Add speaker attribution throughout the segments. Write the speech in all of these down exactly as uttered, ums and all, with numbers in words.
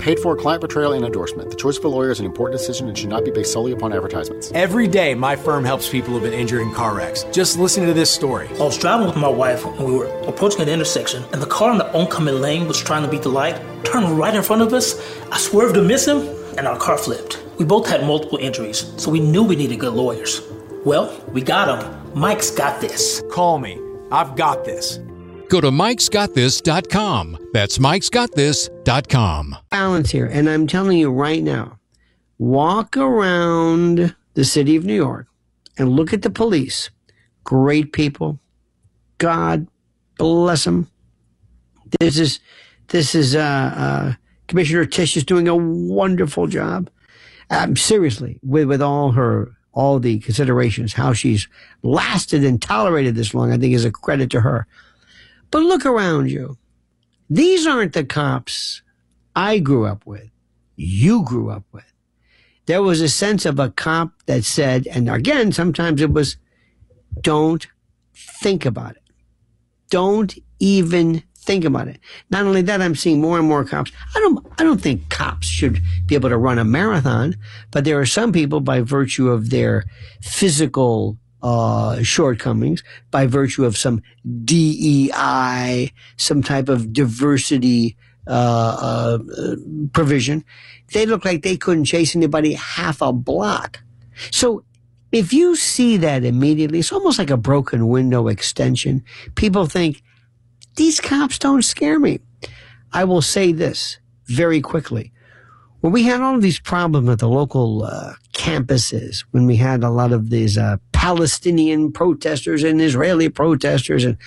Speaker 1: Paid for client portrayal and endorsement. The choice of a lawyer is an important decision and should not be based solely upon advertisements.
Speaker 2: Every day, my firm helps people who've been injured in car wrecks. Just listen to this story.
Speaker 3: I was driving with my wife and we were approaching an intersection, and the car in the oncoming lane was trying to beat the light, turned right in front of us. I swerved to miss him, and our car flipped. We both had multiple injuries, so we knew we needed good lawyers. Well, we got him. Mike's got this.
Speaker 2: Call me. I've got this.
Speaker 4: Go to mikes got this dot com. That's mikes got this dot com.
Speaker 5: Balance here, and I'm telling you right now, walk around the city of New York and look at the police. Great people. God bless them. This is, this is, uh, uh, Commissioner Tisch is doing a wonderful job. Um, seriously, with, with all her, all the considerations, how she's lasted and tolerated this long, I think is a credit to her. But look around you. These aren't the cops I grew up with, you grew up with. There was a sense of a cop that said, and again, sometimes it was, don't think about it. Don't even think about it. Not only that, I'm seeing more and more cops. I don't, I don't think cops should be able to run a marathon, but there are some people, by virtue of their physical Uh, shortcomings, by virtue of some D E I, some type of diversity uh, uh, provision, they look like they couldn't chase anybody half a block. So if you see that immediately, it's almost like a broken window extension. People think, these cops don't scare me. I will say this very quickly. When we had all of these problems at the local uh, campuses, when we had a lot of these uh, Palestinian protesters and Israeli protesters, and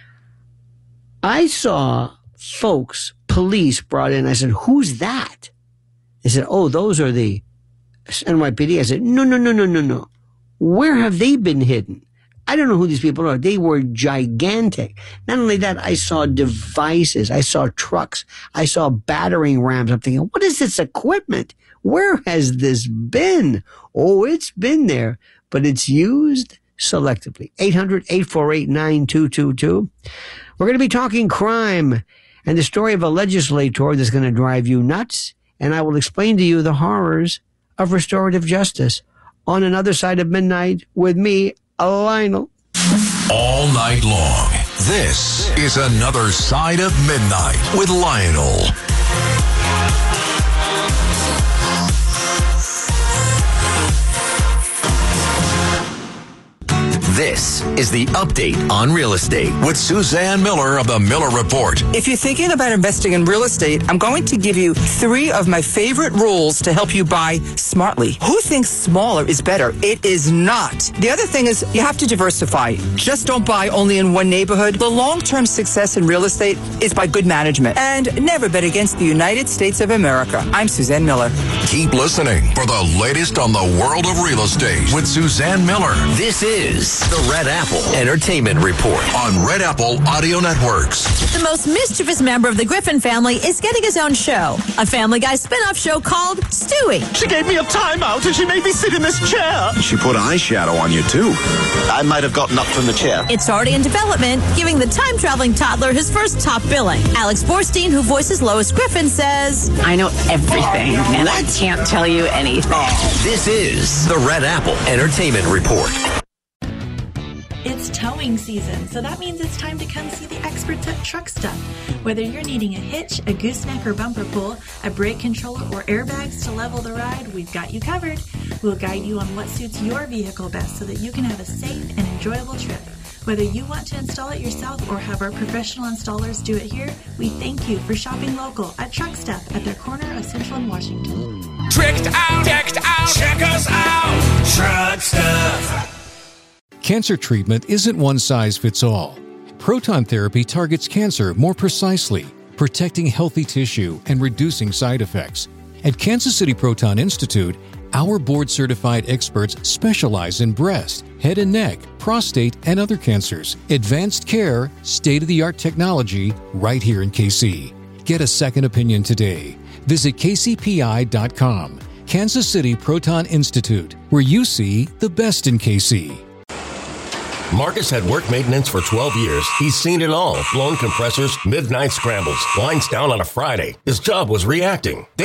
Speaker 5: I saw folks, police brought in. I said, who's that? They said, oh, those are the N Y P D. I said, no, no, no, no, no, no. Where have they been hidden? I don't know who these people are. They were gigantic. Not only that, I saw devices. I saw trucks. I saw battering rams. I'm thinking, what is this equipment? Where has this been? Oh, it's been there, but it's used selectively. eight hundred, eight four eight, nine two two two. We're going to be talking crime and the story of a legislator that's going to drive you nuts. And I will explain to you the horrors of restorative justice on Another Side of Midnight with me, Lionel.
Speaker 6: All night long, this is Another Side of Midnight with Lionel. This is the update on real estate with Suzanne Miller of the Miller Report.
Speaker 7: If you're thinking about investing in real estate, I'm going to give you three of my favorite rules to help you buy smartly. Who thinks smaller is better? It is not. The other thing is you have to diversify. Just don't buy only in one neighborhood. The long-term success in real estate is by good management. And never bet against the United States of America. I'm Suzanne Miller.
Speaker 6: Keep listening for the latest on the world of real estate with Suzanne Miller.
Speaker 8: This is the Red Apple Entertainment Report
Speaker 6: on Red Apple Audio Networks.
Speaker 9: The most mischievous member of the Griffin family is getting his own show, a Family Guy spin-off show called Stewie.
Speaker 10: She gave me a timeout and she made me sit in this chair.
Speaker 11: She put eyeshadow on you, too. I might have gotten up from the chair.
Speaker 9: It's already in development, giving the time-traveling toddler his first top billing. Alex Borstein, who voices Lois Griffin, says,
Speaker 12: I know everything, and I can't tell you anything.
Speaker 8: This is the Red Apple Entertainment Report.
Speaker 13: It's towing season, so that means it's time to come see the experts at Truck Stop. Whether you're needing a hitch, a gooseneck or bumper pull, a brake controller, or airbags to level the ride, we've got you covered. We'll guide you on what suits your vehicle best so that you can have a safe and enjoyable trip. Whether you want to install it yourself or have our professional installers do it here, we thank you for shopping local at Truck Stop at their corner of Central and Washington.
Speaker 14: Tricked out, decked out, check us out, Truck Stop.
Speaker 4: Cancer treatment isn't one size fits all. Proton therapy targets cancer more precisely, protecting healthy tissue and reducing side effects. At Kansas City Proton Institute, our board-certified experts specialize in breast, head and neck, prostate, and other cancers. Advanced care, state-of-the-art technology, right here in K C. Get a second opinion today. Visit K C P I dot com. Kansas City Proton Institute, where you see the best in K C.
Speaker 15: Marcus had work maintenance for twelve years. He's seen it all. Blown compressors, midnight scrambles, lines down on a Friday. His job was reacting.